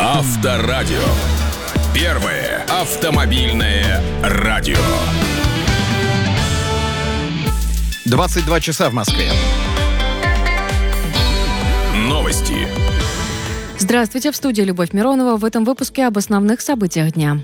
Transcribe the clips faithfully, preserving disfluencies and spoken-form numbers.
Авторадио. Первое автомобильное радио. двадцать два часа в Москве. Новости. Здравствуйте, в студии Любовь Миронова. В этом выпуске об основных событиях дня.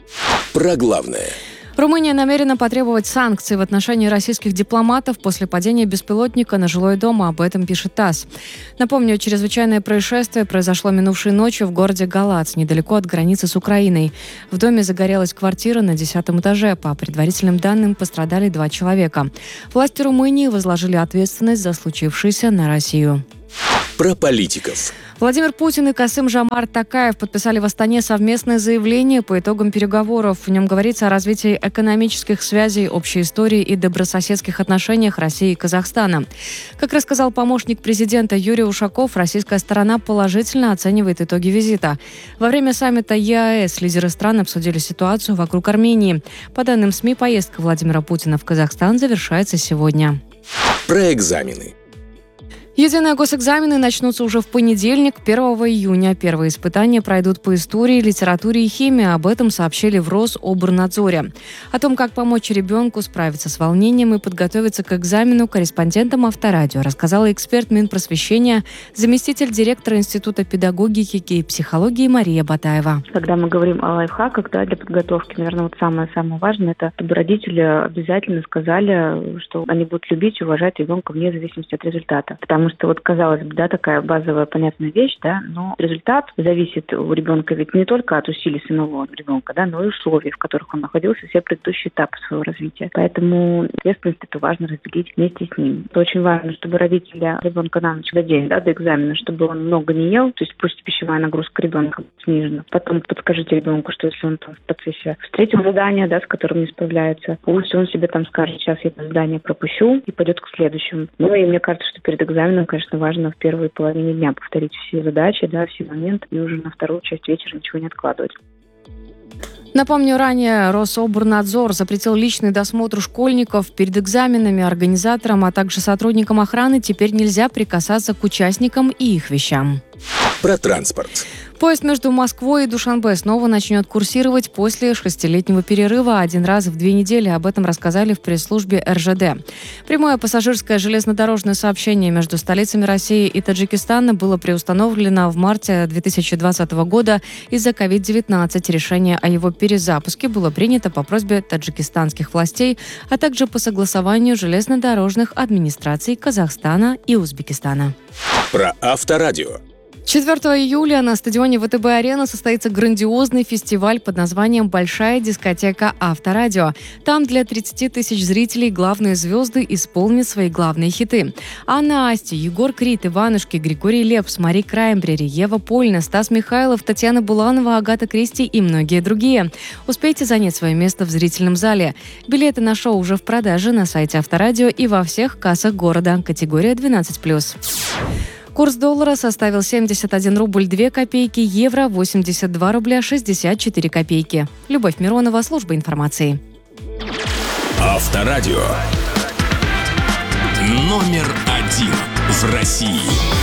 Про главное. Румыния намерена потребовать санкций в отношении российских дипломатов после падения беспилотника на жилой дом. Об этом пишет ТАСС. Напомню, чрезвычайное происшествие произошло минувшей ночью в городе Галац, недалеко от границы с Украиной. В доме загорелась квартира на десятом этаже. По предварительным данным, пострадали два человека. Власти Румынии возложили ответственность за случившееся на Россию. Про политиков. Владимир Путин и Касым-Жомарт Токаев подписали в Астане совместное заявление по итогам переговоров. В нем говорится о развитии экономических связей, общей истории и добрососедских отношениях России и Казахстана. Как рассказал помощник президента Юрий Ушаков, российская сторона положительно оценивает итоги визита. Во время саммита ЕАЭС лидеры стран обсудили ситуацию вокруг Армении. По данным СМИ, поездка Владимира Путина в Казахстан завершается сегодня. Про экзамены. Единые госэкзамены начнутся уже в понедельник, первого июня. Первые испытания пройдут по истории, литературе и химии. Об этом сообщили в Рособорнадзоре. О том, как помочь ребенку справиться с волнением и подготовиться к экзамену, корреспондентам Авторадио рассказала эксперт Минпросвещения, заместитель директора Института педагогики и психологии Мария Батаева. Когда мы говорим о лайфхаках, да, для подготовки, наверное, вот самое-самое важное, это чтобы родители обязательно сказали, что они будут любить и уважать ребенка вне зависимости от результата. Потому Потому что, вот, казалось бы, да, такая базовая, понятная вещь, да, но результат зависит у ребенка ведь не только от усилий самого ребенка, да, но и условий, в которых он находился все предыдущие этапы своего развития. Поэтому ответственность это важно разделить вместе с ним. Это очень важно, чтобы родители ребенка на ночь, за день, да, до экзамена, чтобы он много не ел, то есть пусть пищевая нагрузка ребенка снижена. Потом подскажите ребенку, что если он там в процессе встретил задание, да, с которым не справляется, пусть он себе там скажет, сейчас я это задание пропущу и пойдет к следующему. Ну и мне кажется, что перед экзаменом нам, конечно, важно в первой половине дня повторить все задачи, да, все моменты, и уже на вторую часть вечера ничего не откладывать. Напомню, ранее Рособорнадзор запретил личный досмотр школьников перед экзаменами. Организаторам, а также сотрудникам охраны теперь нельзя прикасаться к участникам и их вещам. Про транспорт. Поезд между Москвой и Душанбе снова начнет курсировать после шестилетнего перерыва один раз в две недели. Об этом рассказали в пресс-службе эр жэ дэ. Прямое пассажирское железнодорожное сообщение между столицами России и Таджикистана было приустановлено в марте две тысячи двадцатого года из-за ковид девятнадцать. Решение о его перезапуске было принято по просьбе таджикистанских властей, а также по согласованию железнодорожных администраций Казахстана и Узбекистана. Про Авторадио. четвёртого июля на стадионе вэ тэ бэ-арена состоится грандиозный фестиваль под названием «Большая дискотека Авторадио». Там для тридцати тысяч зрителей главные звезды исполнят свои главные хиты. Анна Асти, Егор Крид, Иванушки, Григорий Лепс, Мари Краймбрери, Ева Польна, Стас Михайлов, Татьяна Буланова, Агата Кристи и многие другие. Успейте занять свое место в зрительном зале. Билеты на шоу уже в продаже на сайте Авторадио и во всех кассах города. Категория двенадцать плюс. Курс доллара составил семьдесят один рубль две копейки, евро восемьдесят два рубля шестьдесят четыре копейки. Любовь Миронова, служба информации. Авторадио. Номер один в России.